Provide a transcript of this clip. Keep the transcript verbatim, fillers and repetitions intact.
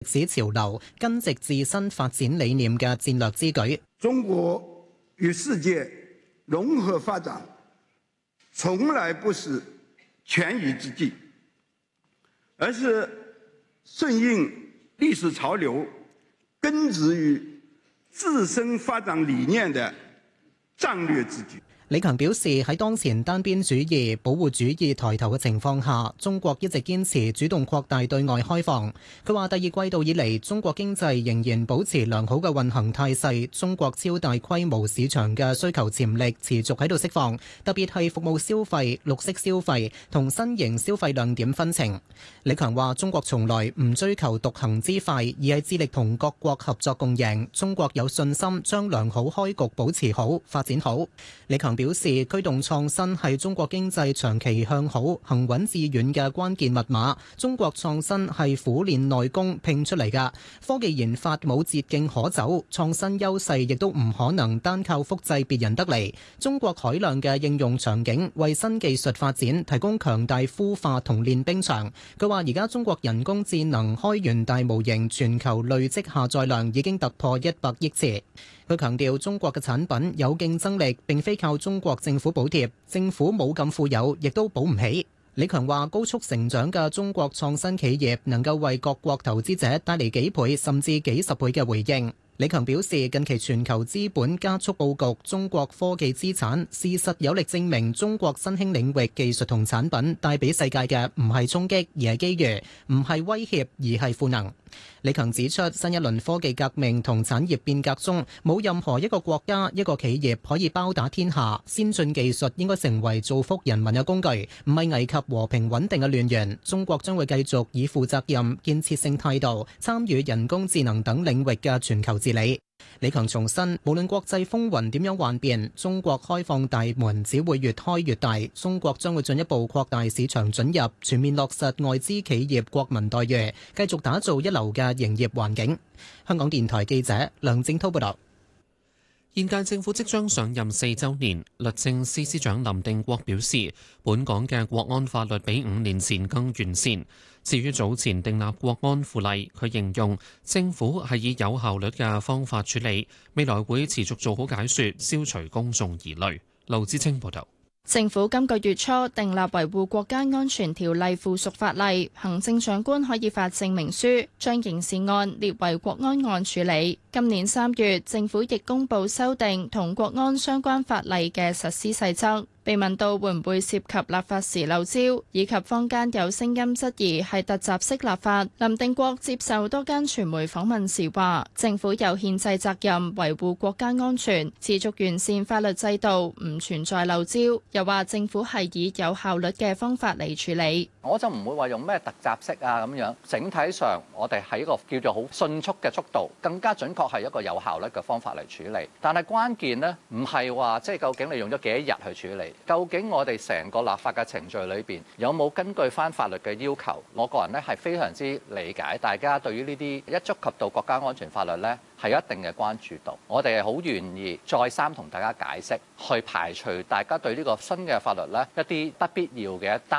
歷史潮流、根植自身發展理念嘅戰略之舉。 中國與世界融合發展，從來不是權宜之計，而是順應歷史潮流、根植於自身發展理念的戰略之舉。 李強表示，喺當前單邊主義、保護主義抬頭嘅情況下，中國一直堅持主動擴大對外開放。佢話：第二季度以嚟，中國經濟仍然保持良好嘅運行態勢，中國超大規模市場嘅需求潛力持續喺度釋放，特別係服務消費、綠色消費同新型消費亮點紛呈。李強話：中國從來唔追求獨行之快，而係致力同各國合作共贏。中國有信心將良好開局保持好、發展好。李強表示，驅動創新係中國經濟長期向好、行穩致遠嘅關鍵密碼。中國創新係苦練內功拼出嚟㗎，科技研發冇捷徑可走，創新優勢亦都唔可能單靠複製別人得嚟。中國海量嘅應用場景為新技術發展提供強大孵化同練兵場。佢話：而家中國人工智能開源大模型全球累積下載量已經突破一百億次。佢強調，中國嘅產品有競爭力，並非靠中國政府補貼，政府冇咁富有，亦都補唔起。李強話：高速成長嘅中國創新企業能夠為各國投資者帶嚟幾倍甚至幾十倍嘅回應。李強表示，近期全球資本加速佈局中國科技資產，事實有力證明中國新興領域技術同產品帶俾世界嘅唔係衝擊，而係機遇；唔係威脅，而係賦能。李強指出，新一輪科技革命同產業變革中，冇任何一個國家、一個企業可以包打天下。先進技術應該成為造福人民嘅工具，唔係危及和平穩定嘅亂源。中國將會繼續以負責任、建設性態度參與人工智能等領域嘅全球治理。李強重申，無論國際風雲點樣幻變，中國開放大門只會越開越大。中國將會進一步擴大市場准入，全面落實外資企業國民待遇，繼續打造一流嘅營業環境。香港電台記者梁正濤報道。 現屆政府即將上任四週年，律政司司長林定國表示，本港嘅國安法律比五年前更完善。至於早前訂立國安附例，佢形容政府係以有效率嘅方法處理，未來會持續做好解說，消除公眾疑慮。劉志清報道。 政府今個月初訂立維護國家安全條例附屬法例，行政長官可以發證明書，將刑事案列為國安案處理。今年三月，政府亦公布修訂同國安相關法例嘅實施細則。被問到會唔會涉及立法時漏招，以及坊間有聲音質疑係突襲式立法，林定國接受多間傳媒訪問時話：政府有憲制責任維護國家安全，持續完善法律制度，唔存在漏招。又話政府係以有效率嘅方法嚟處理。 我就唔會話用咩突襲式啊咁樣，整體上我哋係一個叫做好迅速嘅速度，更加準確係一個有效率嘅方法嚟處理。但係關鍵呢，唔係話即係究竟你用咗幾多日去處理。究竟我哋成個立法嘅程序裏邊有冇根據翻法律嘅要求？我個人咧係非常之理解大家對於呢啲一觸及到國家安全法律咧係有一定嘅關注度。我哋係好願意再三同大家解釋，去排除大家對呢個新嘅法律咧一啲不必要嘅一擔